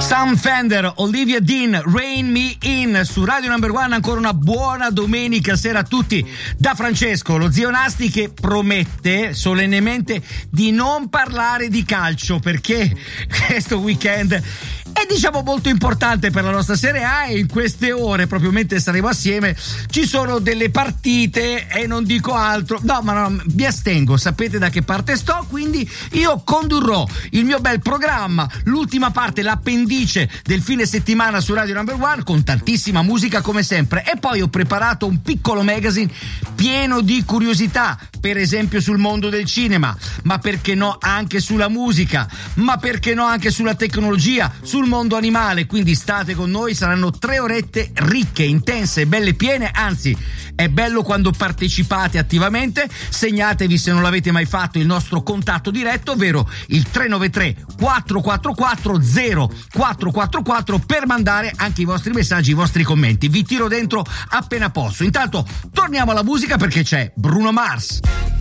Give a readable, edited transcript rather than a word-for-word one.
Sam Fender, Olivia Dean, Rain Me In su Radio Number One. Ancora una buona domenica sera a tutti da Francesco, lo zio Nasti, che promette solennemente di non parlare di calcio perché questo weekend è molto importante per la nostra Serie A e in queste ore, proprio mentre saremo assieme, ci sono delle partite e non dico altro. No, mi astengo, sapete da che parte sto, quindi io condurrò il mio bel programma, l'ultima parte, l'appendice del fine settimana su Radio Number One, con tantissima musica come sempre, e poi ho preparato un piccolo magazine pieno di curiosità, per esempio sul mondo del cinema, ma perché no anche sulla musica, ma perché no anche sulla tecnologia, sul mondo animale. Quindi state con noi, saranno 3 orette ricche, intense, belle, piene. Anzi, è bello quando partecipate attivamente. Segnatevi, se non l'avete mai fatto, il nostro contatto diretto, ovvero il 393 444 0444, per mandare anche i vostri messaggi, i vostri commenti. Vi tiro dentro appena posso. Intanto torniamo alla musica perché c'è Bruno Mars.